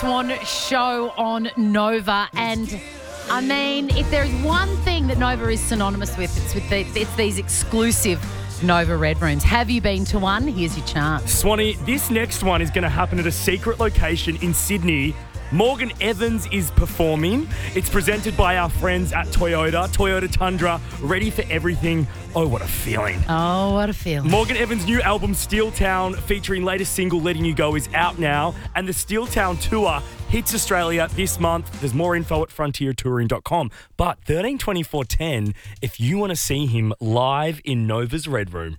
Swan show on Nova. And I mean, if there's one thing that Nova is synonymous with, it's these exclusive Nova Red Rooms. Have you been to one? Here's your chance. Swanee, this next one is going to happen at a secret location in Sydney. Morgan Evans is performing. It's presented by our friends at Toyota Tundra, ready for everything. Oh, what a feeling. Oh, what a feeling. Morgan Evans' new album, Steel Town, featuring latest single, Letting You Go, is out now. And the Steel Town tour hits Australia this month. There's more info at frontiertouring.com. But 13/24/10, if you want to see him live in Nova's Red Room.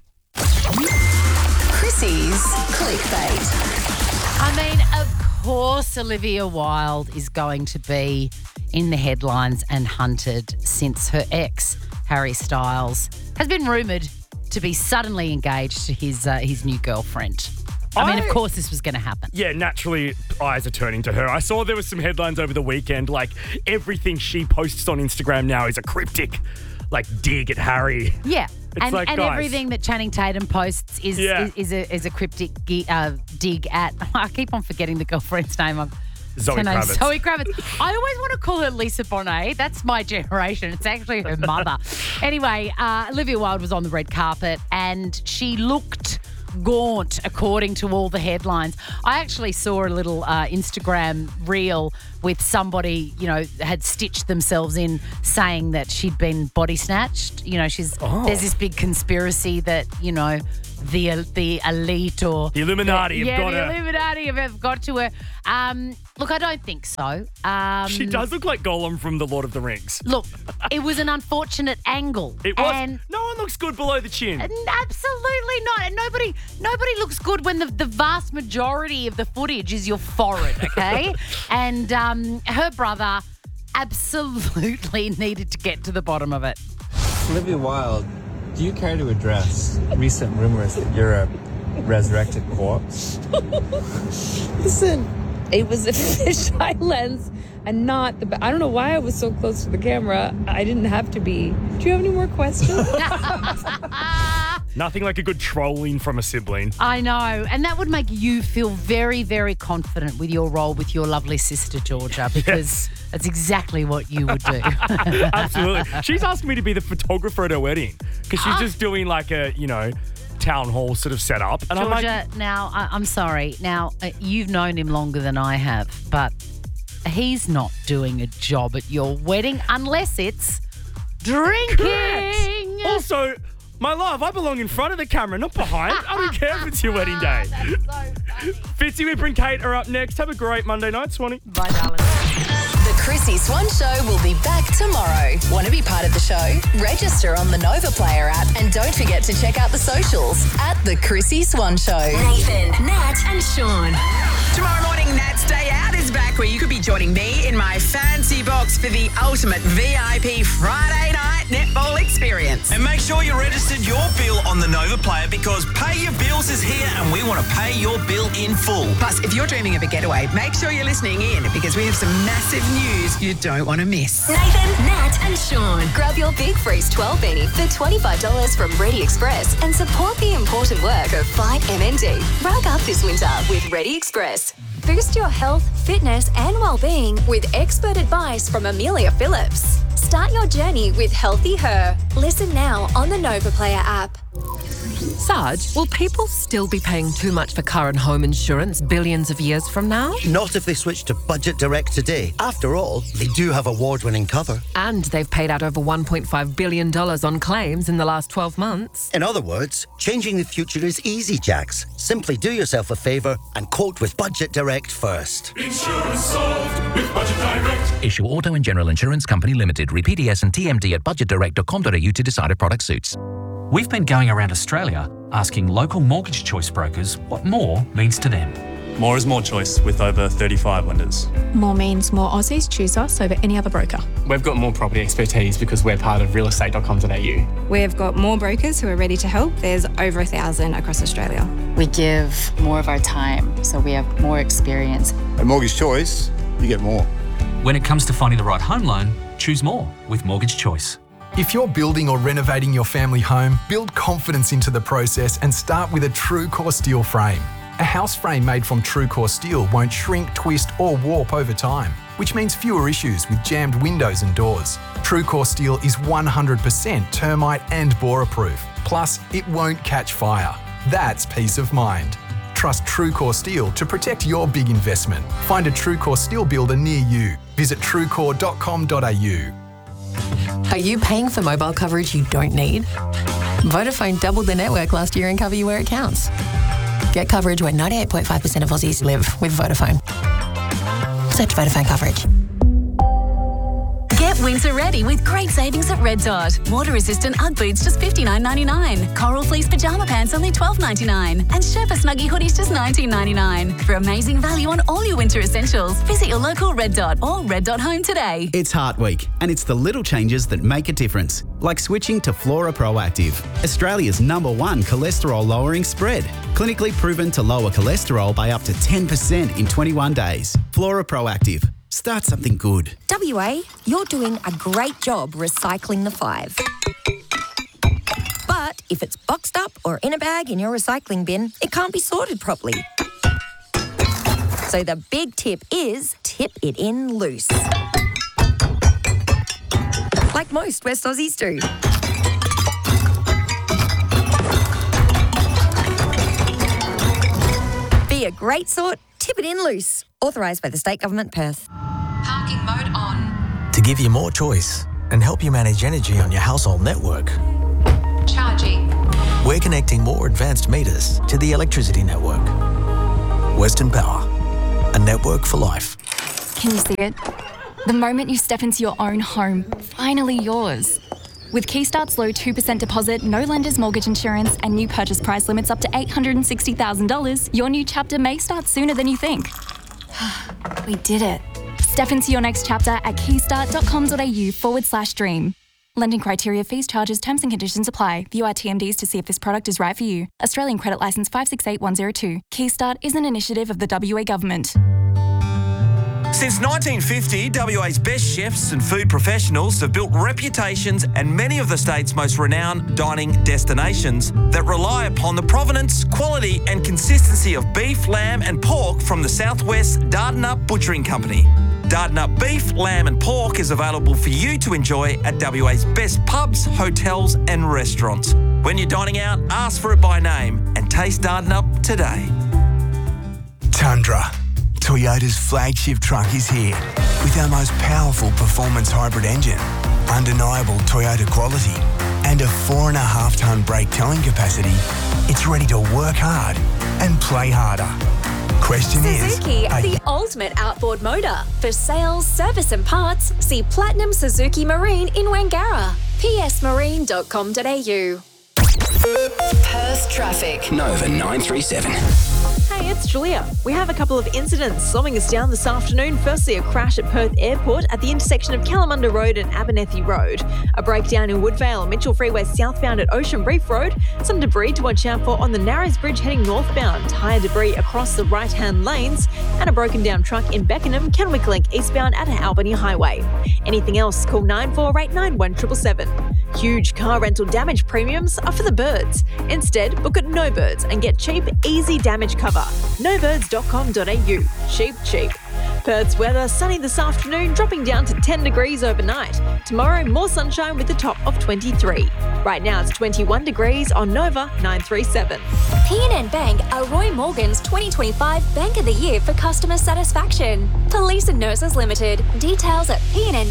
Chrissy's Clickbait. I mean, of course Olivia Wilde is going to be in the headlines and hunted since her ex, Harry Styles, has been rumoured to be suddenly engaged to his new girlfriend. I mean, of course this was going to happen. Yeah, naturally, eyes are turning to her. I saw there were some headlines over the weekend, like everything she posts on Instagram now is a cryptic, like, dig at Harry. Yeah. It's like, and guys, everything that Channing Tatum posts is a cryptic dig at. I keep on forgetting the girlfriend's name. Zoe Kravitz. Zoe Kravitz. I always want to call her Lisa Bonet. That's my generation. It's actually her mother. Anyway, Olivia Wilde was on the red carpet and she looked gaunt, according to all the headlines. I actually saw a little Instagram reel with somebody, had stitched themselves in saying that she'd been body snatched. There's this big conspiracy that, the elite or the Illuminati have got her. The Illuminati have got to her. Look, I don't think so. She does look like Gollum from The Lord of the Rings. Look, it was an unfortunate angle. It was. And no one looks good below the chin. Absolutely not. And nobody looks good when the vast majority of the footage is your forehead, okay? And her brother absolutely needed to get to the bottom of it. Olivia Wilde, do you care to address recent rumours that you're a resurrected corpse? Listen, it was a fisheye lens and not the... I don't know why I was so close to the camera. I didn't have to be. Do you have any more questions? Nothing like a good trolling from a sibling. I know. And that would make you feel very, very confident with your role with your lovely sister, Georgia, because that's exactly what you would do. Absolutely. She's asking me to be the photographer at her wedding because she's just doing like a, town hall sort of setup. And Georgia, I'm like, now, I'm sorry. Now, you've known him longer than I have, but he's not doing a job at your wedding unless it's drinking. Correct. Also, my love, I belong in front of the camera, not behind. I don't care if it's your wedding day. That's so funny. Fitzy, Whipper and Kate are up next. Have a great Monday night, Swanee. Bye, darling. The Chrissy Swan Show will be back tomorrow. Want to be part of the show? Register on the Nova Player app and don't forget to check out the socials at The Chrissy Swan Show. Nathan, Nat and Sean. Tomorrow morning, Nat's Day Out is back, where you could be joining me in my fancy box for the ultimate VIP Friday night netball experience. And make sure you registered your bill on the Nova Player because Pay Your Bills is here and we want to pay your bill in full. Plus, if you're dreaming of a getaway, make sure you're listening in because we have some massive news you don't want to miss. Nathan, Nat and Sean. Grab your Big Freeze 12 beanie for $25 from Ready Express and support the important work of Fight MND. Rug up this winter with Ready Express. Boost your health, fitness and well-being with expert advice from Amelia Phillips. Start your journey with Healthy Her. Listen now on the Nova Player app. Sarge, will people still be paying too much for car and home insurance billions of years from now? Not if they switch to Budget Direct today. After all, they do have award-winning cover. And they've paid out over $1.5 billion on claims in the last 12 months. In other words, changing the future is easy, Jax. Simply do yourself a favour and quote with Budget Direct first. Insurance solved with Budget Direct. Issue Auto and General Insurance Company Limited. Read PDS and TMD at budgetdirect.com.au to decide if product suits. We've been going around Australia asking local mortgage choice brokers what more means to them. More is more choice with over 35 lenders. More means more Aussies choose us over any other broker. We've got more property expertise because we're part of realestate.com.au. We've got more brokers who are ready to help. There's over 1,000 across Australia. We give more of our time, so we have more experience. At Mortgage Choice, you get more. When it comes to finding the right home loan, choose more with Mortgage Choice. If you're building or renovating your family home, build confidence into the process and start with a true core steel frame. A house frame made from TrueCore steel won't shrink, twist or warp over time, which means fewer issues with jammed windows and doors. TrueCore steel is 100% termite and borer-proof. Plus, it won't catch fire. That's peace of mind. Trust TrueCore steel to protect your big investment. Find a TrueCore steel builder near you. Visit truecore.com.au. Are you paying for mobile coverage you don't need? Vodafone doubled their network last year and cover you where it counts. Get coverage where 98.5% of Aussies live with Vodafone. Search Vodafone coverage. Get winter ready with great savings at Red Dot. Water-resistant Ugg boots just $59.99. Coral fleece pyjama pants only $12.99. And Sherpa Snuggie hoodies just $19.99. For amazing value on all your winter essentials, visit your local Red Dot or Red Dot Home today. It's Heart Week, and it's the little changes that make a difference, like switching to Flora Proactive, Australia's #1 cholesterol-lowering spread. Clinically proven to lower cholesterol by up to 10% in 21 days. Flora Proactive. Start something good. WA, you're doing a great job recycling the 5. But if it's boxed up or in a bag in your recycling bin, it can't be sorted properly. So the big tip is tip it in loose. Like most West Aussies do. Be a great sort, tip it in loose. Authorised by the State Government, Perth. Parking mode on. To give you more choice and help you manage energy on your household network, Charging. we're connecting more advanced meters to the electricity network. Western Power, a network for life. Can you see it? The moment you step into your own home, finally yours. With Keystart's low 2% deposit, no lender's mortgage insurance, and new purchase price limits up to $860,000, your new chapter may start sooner than you think. We did it. Step into your next chapter at keystart.com.au/dream. Lending criteria, fees, charges, terms and conditions apply. View our TMDs to see if this product is right for you. Australian Credit Licence 568102. Keystart is an initiative of the WA Government. Since 1950, WA's best chefs and food professionals have built reputations and many of the state's most renowned dining destinations that rely upon the provenance, quality and consistency of beef, lamb and pork from the Southwest Dardanup Butchering Company. Dardanup beef, lamb and pork is available for you to enjoy at WA's best pubs, hotels and restaurants. When you're dining out, ask for it by name and taste Dardanup today. Tundra. Toyota's flagship truck is here with our most powerful performance hybrid engine, undeniable Toyota quality, and a 4.5-tonne brake towing capacity. It's ready to work hard and play harder. Question Suzuki, is, are the ultimate outboard motor. For sales, service and parts, see Platinum Suzuki Marine in Wangara. psmarine.com.au. Perth traffic. Nova 937. Hey, it's Julia. We have a couple of incidents slowing us down this afternoon. Firstly, a crash at Perth Airport at the intersection of Kalamunda Road and Abernethy Road. A breakdown in Woodvale, Mitchell Freeway southbound at Ocean Reef Road. Some debris to watch out for on the Narrows Bridge heading northbound. Tyre debris across the right-hand lanes. And a broken down truck in Beckenham, Kenwick Link eastbound at Albany Highway. Anything else, call 9489 1777. Huge car rental damage premiums are for the birds. Instead, book at No Birds and get cheap, easy damage cover. Nobirds.com.au. Cheap. Perth's weather, sunny this afternoon, dropping down to 10 degrees overnight. Tomorrow, more sunshine with a top of 23. Right now, it's 21 degrees on Nova 937. PNN Bank are Roy Morgan's 2025 Bank of the Year for customer satisfaction. Police and Nurses Limited. Details at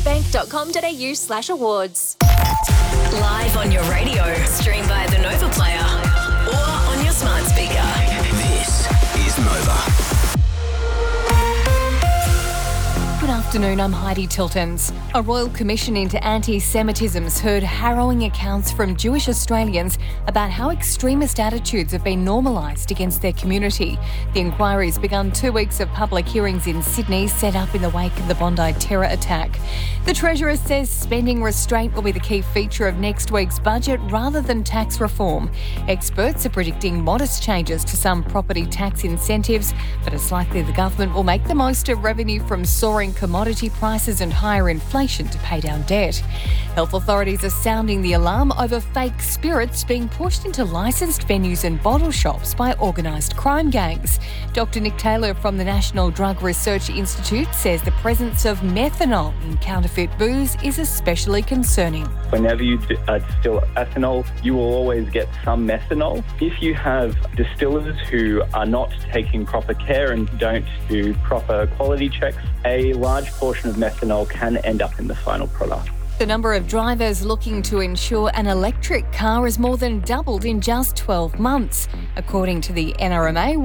pnnbank.com.au/awards. Live on your radio, stream via the Nova Player or on your smart speaker. This is Nova. Good afternoon, I'm Heidi Tiltons. A Royal Commission into Anti-Semitism's heard harrowing accounts from Jewish Australians about how extremist attitudes have been normalised against their community. The inquiry's begun 2 weeks of public hearings in Sydney, set up in the wake of the Bondi terror attack. The Treasurer says spending restraint will be the key feature of next week's budget rather than tax reform. Experts are predicting modest changes to some property tax incentives, but it's likely the government will make the most of revenue from soaring commodities commodity prices and higher inflation to pay down debt. Health authorities are sounding the alarm over fake spirits being pushed into licensed venues and bottle shops by organised crime gangs. Dr. Nick Taylor from the National Drug Research Institute says the presence of methanol in counterfeit booze is especially concerning. Whenever you distill ethanol, you will always get some methanol. If you have distillers who are not taking proper care and don't do proper quality checks, a large portion of methanol can end up in the final product. The number of drivers looking to insure an electric car has more than doubled in just 12 months. According to the NRMA,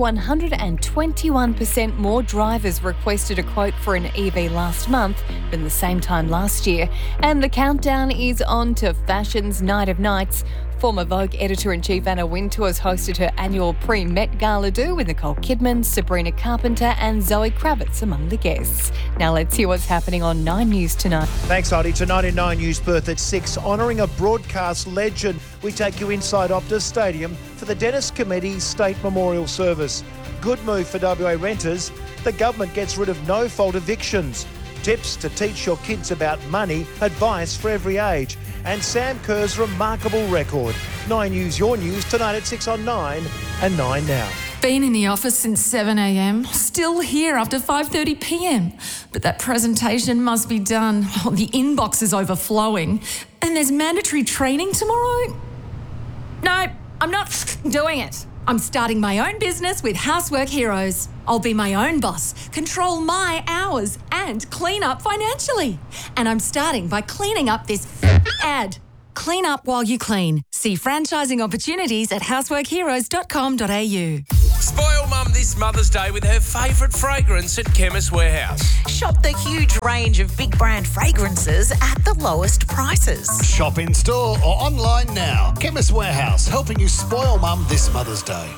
121% more drivers requested a quote for an EV last month than the same time last year. And the countdown is on to fashion's Night of Nights. Former Vogue editor-in-chief Anna Wintour has hosted her annual pre-Met Gala do with Nicole Kidman, Sabrina Carpenter and Zoe Kravitz among the guests. Now let's hear what's happening on 9 News tonight. Thanks, Heidi. Tonight in 9 News, Perth at 6, honouring a broadcast legend. We take you inside Optus Stadium for the Dennis Committee State Memorial Service. Good move for WA renters. The government gets rid of no-fault evictions. Tips to teach your kids about money, advice for every age. And Sam Kerr's remarkable record. 9 News, your news, tonight at 6 on 9 and 9 now. Been in the office since 7 a.m, still here after 5:30 p.m. But that presentation must be done. Oh, the inbox is overflowing. And there's mandatory training tomorrow? No, I'm not doing it. I'm starting my own business with Housework Heroes. I'll be my own boss, control my hours and clean up financially. And I'm starting by cleaning up this ad. Clean up while you clean. See franchising opportunities at houseworkheroes.com.au. Spoil Mum this Mother's Day with her favourite fragrance at Chemist Warehouse. Shop the huge range of big brand fragrances at the lowest prices. Shop in store or online now. Chemist Warehouse, helping you spoil Mum this Mother's Day.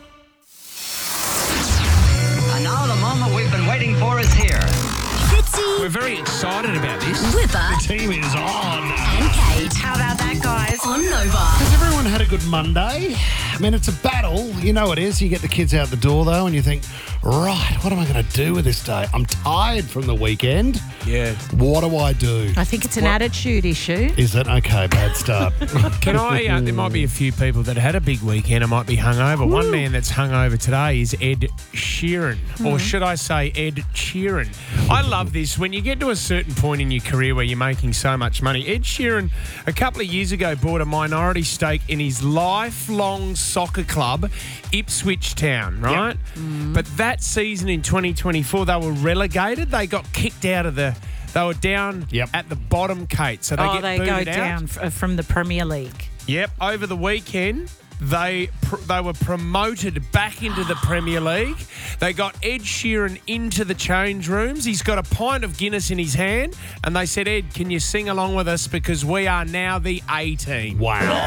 And now the moment we've been waiting for is here. We're very excited about this. Whipper. The team is on. And Kate. How about that, guys? On Nova. Has everyone had a good Monday? I mean, it's a battle. You know it is. You get the kids out the door, though, and you think, right, what am I going to do with this day? I'm tired from the weekend. Yeah. What do I do? I think it's an attitude issue. Is it? Okay, bad start. Can I, there might be a few people that had a big weekend and might be hungover. Ooh. One man that's hungover today is Ed Sheeran, or should I say Ed Sheeran. I love this. When you get to a certain point in your career where you're making so much money, Ed Sheeran, a couple of years ago, bought a minority stake in his lifelong soccer club, Ipswich Town, right? Yep. But that season in 2024, they were relegated. They got kicked out of the... They were down at the bottom, Kate. So they go down from the Premier League. Yep. Over the weekend, they were promoted back into the Premier League. They got Ed Sheeran into the change rooms. He's got a pint of Guinness in his hand, and they said, Ed, can you sing along with us because we are now the A-team. Wow.